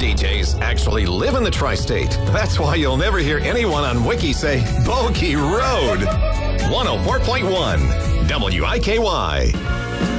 DJs actually live in the tri-state. That's why you'll never hear anyone on Wiki say Bogey Road. 104.1 WIKY.